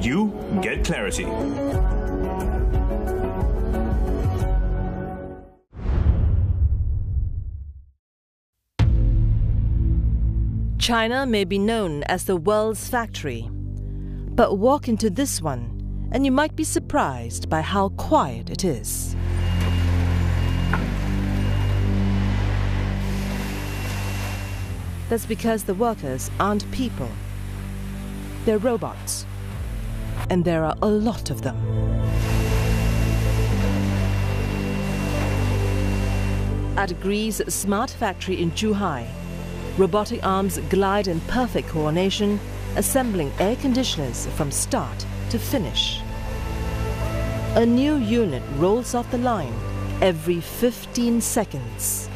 you get clarity. China may be known as the world's factory, but walk into this one and you might be surprised by how quiet it is. That's because the workers aren't people. They're robots, and there are a lot of them. At Gree's smart factory in Zhuhai, robotic arms glide in perfect coordination, assembling air conditioners from start to finish. A new unit rolls off the line every 15 seconds.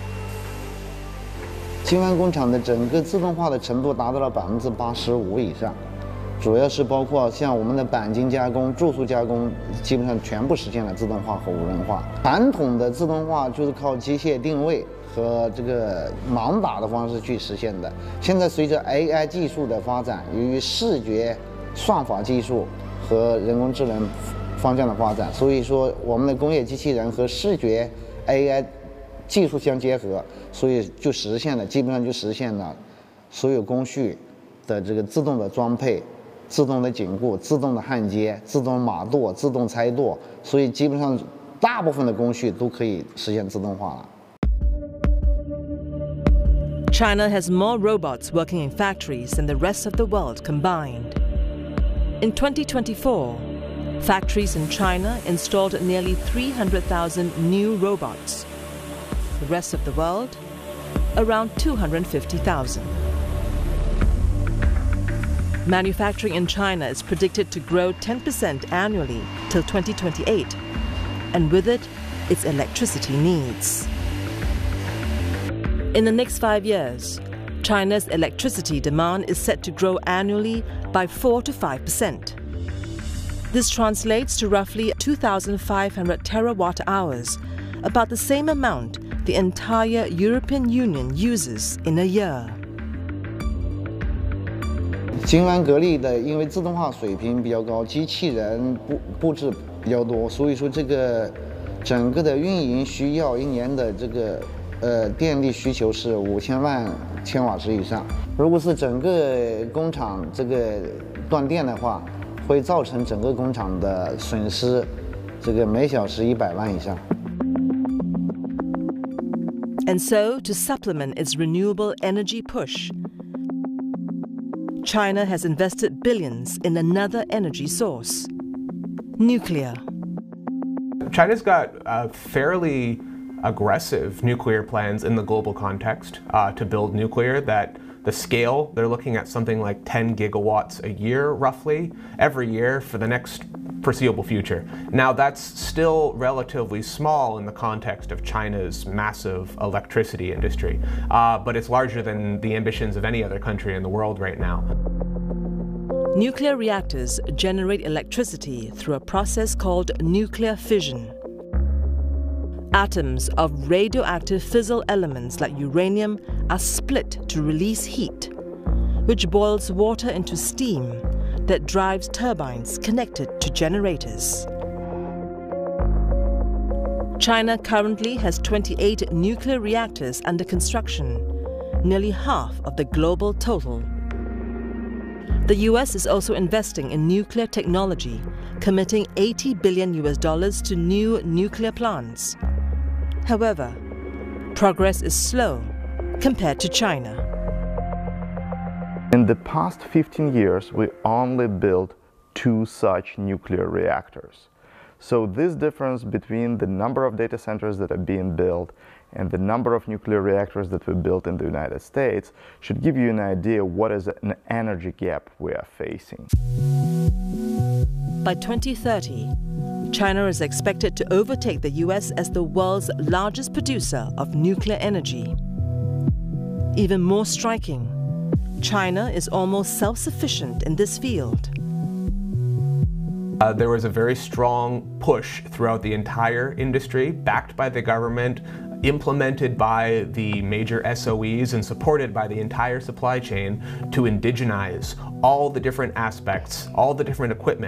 金湾工厂的整个自动化的程度达到了85%以上，主要是包括像我们的钣金加工、注塑加工，基本上全部实现了自动化和无人化。传统的自动化就是靠机械定位和这个盲打的方式去实现的。现在随着 AI 技术的发展，由于视觉算法技术和人工智能方向的发展，所以说我们的工业机器人和视觉 AI 技术相结合，所以就实现了，基本上就实现了所有工序的这个自动的装配、自动的紧固、自动的焊接、自动码垛、自动拆垛，所以基本上大部分的工序都可以实现自动化了。 China has more robots working in factories than the rest of the world combined. In 2024, factories in China installed nearly 300,000 new robots. The rest of the world, around 250,000. Manufacturing in China is predicted to grow 10% annually till 2028, and with it, its electricity needs. In the next 5 years, China's electricity demand is set to grow annually by 4 to 5%. This translates to roughly 2,500 terawatt hours, about the same amount the entire European Union uses in a year. 金湾格力的，因为自动化水平比较高，机器人布置比较多，所以说这个整个的运营需要一年的这个电力需求是5000万千瓦时以上。如果是整个工厂这个断电的话，会造成整个工厂的损失，这个每小时100万以上。 And so, to supplement its renewable energy push, China has invested billions in another energy source: nuclear. China's got fairly aggressive nuclear plans in the global context to build nuclear. That the scale, they're looking at something like 10 gigawatts a year, roughly, every year for the next foreseeable future. Now, that's still relatively small in the context of China's massive electricity industry, but it's larger than the ambitions of any other country in the world right now. Nuclear reactors generate electricity through a process called nuclear fission. Atoms of radioactive fissile elements like uranium are split to release heat, which boils water into steam that drives turbines connected to generators. China currently has 28 nuclear reactors under construction, nearly half of the global total. The US is also investing in nuclear technology, committing $80 billion to new nuclear plants. However, progress is slow compared to China. In the past 15 years, we only built 2 such nuclear reactors. So this difference between the number of data centers that are being built and the number of nuclear reactors that we built in the United States should give you an idea what is an energy gap we are facing. By 2030, China is expected to overtake the US as the world's largest producer of nuclear energy. Even more striking, China is almost self-sufficient in this field. There was a very strong push throughout the entire industry, backed by the government, implemented by the major SOEs and supported by the entire supply chain to indigenize all the different aspects, all the different equipment